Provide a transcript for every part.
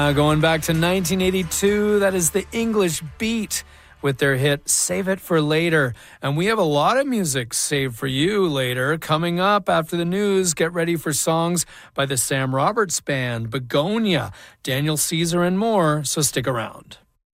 Going back to 1982, that is the English Beat with their hit Save It for Later. And we have a lot of music saved for you later. Coming up after the news, get ready for songs by the Sam Roberts Band, Begonia, Daniel Caesar, and more, so stick around.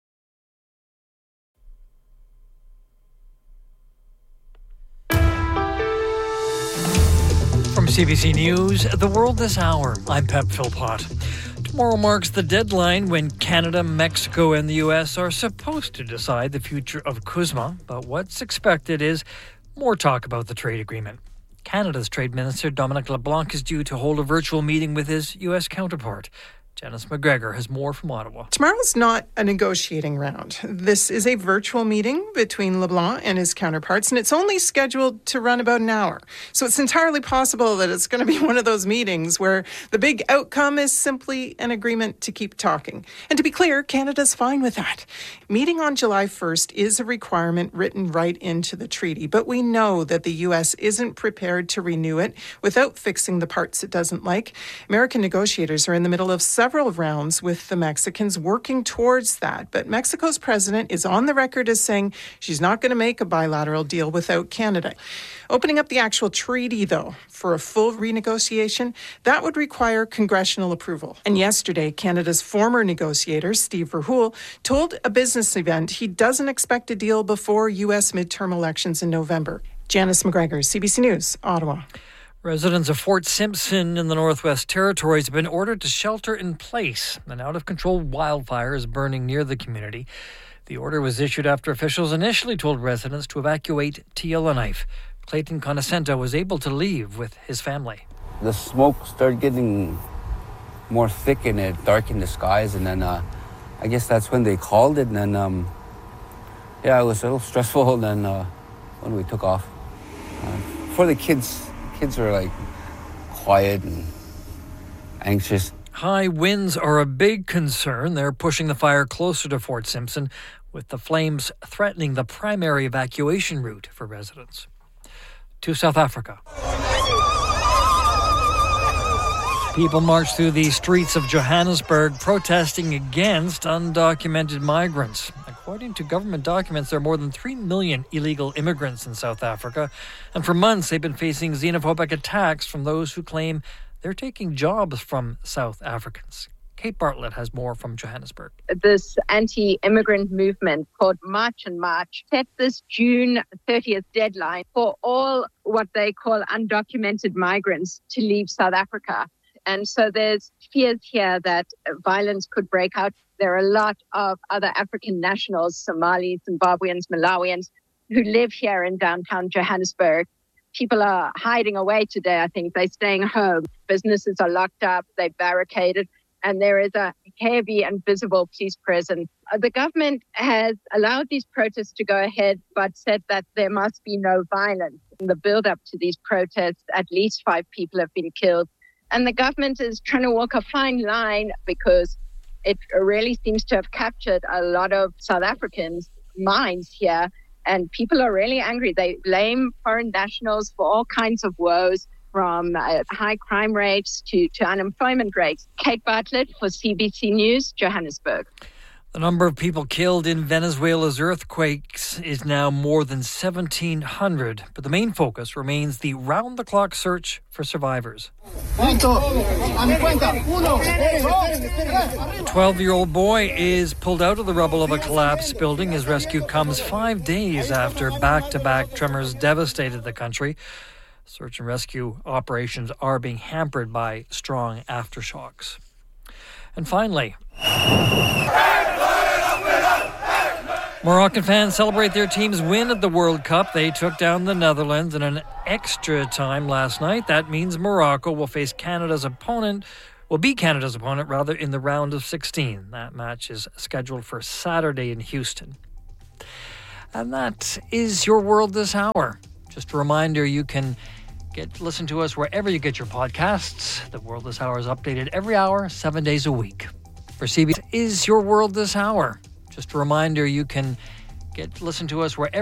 From CBC News, The World This Hour, I'm Pep Philpott. Tomorrow marks the deadline when Canada, Mexico, and the U.S. are supposed to decide the future of CUSMA, but what's expected is more talk about the trade agreement. Canada's Trade Minister Dominic LeBlanc is due to hold a virtual meeting with his U.S. counterpart. Janice McGregor has more from Ottawa. Tomorrow's not a negotiating round. This is a virtual meeting between LeBlanc and his counterparts, and it's only scheduled to run about an hour. So it's entirely possible that it's going to be one of those meetings where the big outcome is simply an agreement to keep talking. And to be clear, Canada's fine with that. Meeting on July 1st is a requirement written right into the treaty, but we know that the U.S. isn't prepared to renew it without fixing the parts it doesn't like. American negotiators are in the middle of several rounds with the Mexicans working towards that. But Mexico's president is on the record as saying she's not going to make a bilateral deal without Canada. Opening up the actual treaty, though, for a full renegotiation, that would require congressional approval. And yesterday, Canada's former negotiator, Steve Verhoeven, told a business event he doesn't expect a deal before U.S. midterm elections in November. Janice McGregor, CBC News, Ottawa. Residents of Fort Simpson in the Northwest Territories have been ordered to shelter in place. An out-of-control wildfire is burning near the community. The order was issued after officials initially told residents to evacuate to Yellowknife. Clayton Conoscento was able to leave with his family. The smoke started getting more thick and it darkened the skies, and then I guess that's when they called it, and then it was a little stressful, and then when we took off. For the kids are like quiet and anxious. High winds are a big concern. They're pushing the fire closer to Fort Simpson, with the flames threatening the primary evacuation route for residents. To South Africa. People marched through the streets of Johannesburg protesting against undocumented migrants. According to government documents, there are more than 3 million illegal immigrants in South Africa, and for months they've been facing xenophobic attacks from those who claim they're taking jobs from South Africans. Kate Bartlett has more from Johannesburg. This anti-immigrant movement called March and March set this June 30th deadline for all what they call undocumented migrants to leave South Africa. And so there's fears here that violence could break out. There are a lot of other African nationals, Somalis, Zimbabweans, Malawians, who live here in downtown Johannesburg. People are hiding away today, I think. They're staying home. Businesses are locked up. They're barricaded. And there is a heavy and visible police presence. The government has allowed these protests to go ahead, but said that there must be no violence. In the build-up to these protests, at least 5 people have been killed. And the government is trying to walk a fine line because it really seems to have captured a lot of South Africans' minds here. And people are really angry. They blame foreign nationals for all kinds of woes, from high crime rates to unemployment rates. Kate Bartlett for CBC News, Johannesburg. The number of people killed in Venezuela's earthquakes is now more than 1,700, but the main focus remains the round-the-clock search for survivors. A 12-year-old boy is pulled out of the rubble of a collapsed building. His rescue comes 5 days after back-to-back tremors devastated the country. Search and rescue operations are being hampered by strong aftershocks. And finally, Moroccan fans celebrate their team's win at the World Cup. They took down the Netherlands in an extra time last night. That means Morocco will be Canada's opponent in the round of 16. That match is scheduled for Saturday in Houston. And that is your World This Hour. Just a reminder, you can listen to us wherever you get your podcasts. The World This Hour is updated every hour, 7 days a week. For CBC is your World This Hour. Just a reminder, you can listen to us wherever